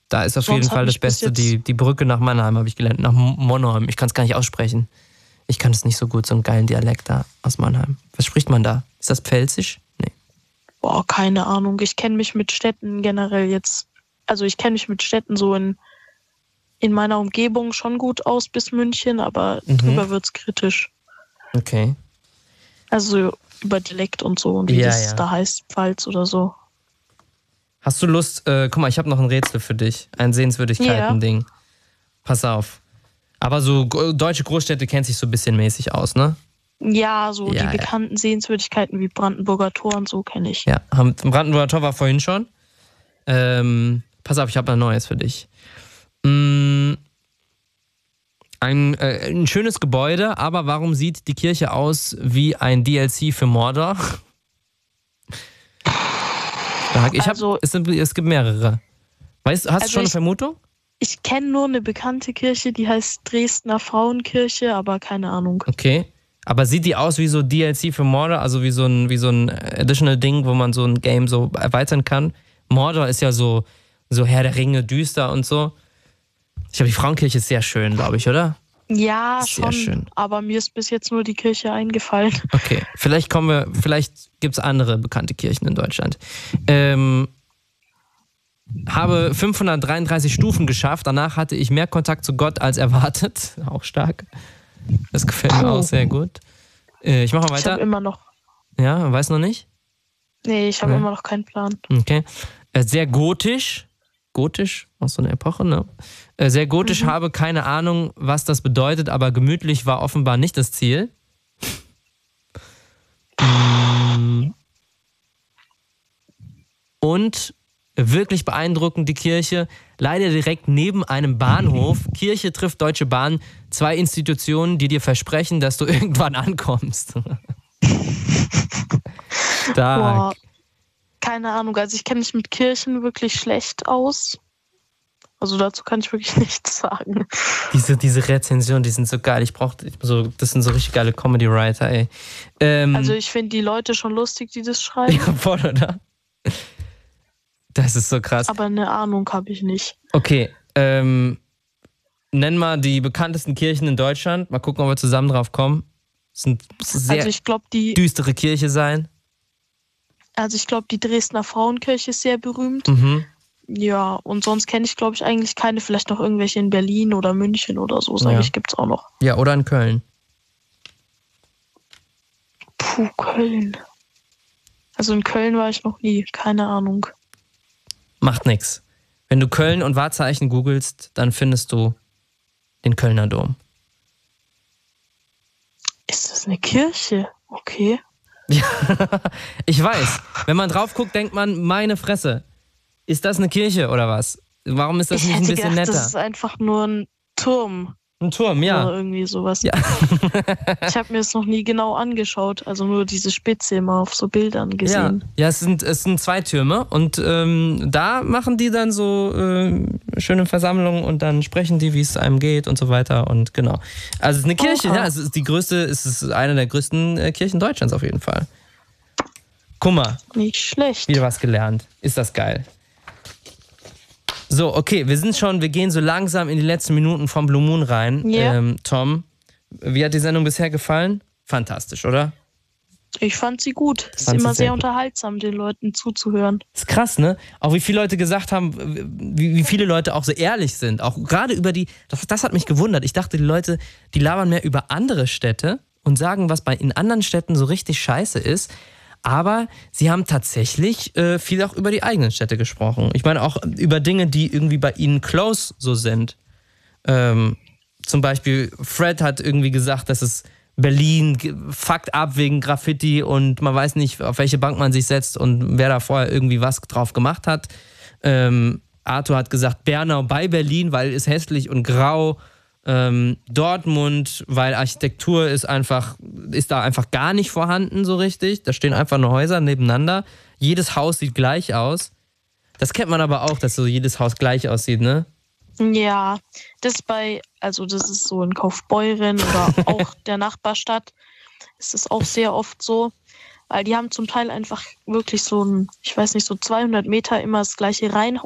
Da ist auf jeden Fall das Beste, die Brücke nach Mannheim, habe ich gelernt, nach Monheim. Ich kann es gar nicht aussprechen. Ich kann es nicht so gut, so einen geilen Dialekt da aus Mannheim. Was spricht man da? Ist das Pfälzisch? Nee. Boah, keine Ahnung. Ich kenne mich mit Städten generell jetzt, also ich kenne mich mit Städten so in meiner Umgebung schon gut aus bis München, aber drüber wird's kritisch. Okay. Also über Dialekt und so und wie das da heißt, Pfalz oder so. Hast du Lust, guck mal, ich habe noch ein Rätsel für dich. Ein Sehenswürdigkeiten-Ding. Pass auf. Aber so deutsche Großstädte kennt sich so ein bisschen mäßig aus, ne? Ja, so die bekannten Sehenswürdigkeiten wie Brandenburger Tor und so kenne ich. Ja, Brandenburger Tor war vorhin schon. Pass auf, ich habe ein neues für dich. Ein schönes Gebäude, aber warum sieht die Kirche aus wie ein DLC für Mordor? Es gibt mehrere. Hast du schon eine Vermutung? Ich kenne nur eine bekannte Kirche, die heißt Dresdner Frauenkirche, aber keine Ahnung. Okay. Aber sieht die aus wie so DLC für Mordor, also wie so ein additional Ding, wo man so ein Game so erweitern kann? Mordor ist ja so Herr der Ringe, düster und so. Ich glaube, die Frauenkirche ist sehr schön, glaube ich, oder? Ja, sehr schon. Schön. Aber mir ist bis jetzt nur die Kirche eingefallen. Okay, vielleicht gibt es andere bekannte Kirchen in Deutschland. Habe 533 Stufen geschafft. Danach hatte ich mehr Kontakt zu Gott als erwartet. Auch stark. Das gefällt mir auch sehr gut. Ich mache mal weiter. Ich habe immer noch... Ja, weiß noch nicht? Nee, ich habe immer noch keinen Plan. Okay. Sehr gotisch. Gotisch, aus so einer Epoche, ne? Sehr gotisch, habe keine Ahnung, was das bedeutet, aber gemütlich war offenbar nicht das Ziel. Und wirklich beeindruckend die Kirche, leider direkt neben einem Bahnhof. Kirche trifft Deutsche Bahn, 2 Institutionen, die dir versprechen, dass du irgendwann ankommst. Stark. Boah, keine Ahnung, also ich kenne mich mit Kirchen wirklich schlecht aus. Also dazu kann ich wirklich nichts sagen. Diese Rezensionen, die sind so geil. Das sind so richtig geile Comedy-Writer, ey. Also ich finde die Leute schon lustig, die das schreiben. Ja, voll, oder? Das ist so krass. Aber eine Ahnung habe ich nicht. Okay, nenn mal die bekanntesten Kirchen in Deutschland. Mal gucken, ob wir zusammen drauf kommen. Es sind sehr düstere Kirche sein. Also ich glaube, die Dresdner Frauenkirche ist sehr berühmt. Ja, und sonst kenne ich, glaube ich, eigentlich keine. Vielleicht noch irgendwelche in Berlin oder München oder so, sage ich, gibt's auch noch. Ja, oder in Köln. Puh, Köln. Also in Köln war ich noch nie, keine Ahnung. Macht nix. Wenn du Köln und Wahrzeichen googelst, dann findest du den Kölner Dom. Ist das eine Kirche? Okay. Ja, ich weiß. Wenn man drauf guckt, denkt man, meine Fresse. Ist das eine Kirche oder was? Warum ist das nicht ein bisschen netter? Das ist einfach nur ein Turm. Ein Turm, ja. Oder irgendwie sowas. Ja. Ich habe mir das noch nie genau angeschaut. Also nur diese Spitze immer auf so Bildern gesehen. Ja, es sind 2 Türme und da machen die dann so schöne Versammlungen und dann sprechen die, wie es einem geht und so weiter und genau. Also es ist eine Kirche, ja, es ist eine der größten Kirchen Deutschlands auf jeden Fall. Guck mal. Nicht schlecht. Wieder was gelernt. Ist das geil. So, okay, wir gehen so langsam in die letzten Minuten vom Blue Moon rein. Ja. Tom, wie hat die Sendung bisher gefallen? Fantastisch, oder? Ich fand sie gut. Es ist immer sehr unterhaltsam, den Leuten zuzuhören. Ist krass, ne? Auch wie viele Leute gesagt haben, wie viele Leute auch so ehrlich sind. Auch gerade über das hat mich gewundert. Ich dachte, die Leute, die labern mehr über andere Städte und sagen, was in anderen Städten so richtig scheiße ist. Aber sie haben tatsächlich viel auch über die eigenen Städte gesprochen. Ich meine auch über Dinge, die irgendwie bei ihnen close so sind. Zum Beispiel Fred hat irgendwie gesagt, dass es Berlin fuckt ab wegen Graffiti und man weiß nicht, auf welche Bank man sich setzt und wer da vorher irgendwie was drauf gemacht hat. Arthur hat gesagt, Bernau bei Berlin, weil es hässlich und grau. Dortmund, weil Architektur ist da einfach gar nicht vorhanden so richtig. Da stehen einfach nur Häuser nebeneinander. Jedes Haus sieht gleich aus. Das kennt man aber auch, dass so jedes Haus gleich aussieht, ne? Ja, das ist so in Kaufbeuren oder auch der Nachbarstadt ist es auch sehr oft so, weil die haben zum Teil einfach wirklich so 200 Meter immer das gleiche Reihenhaus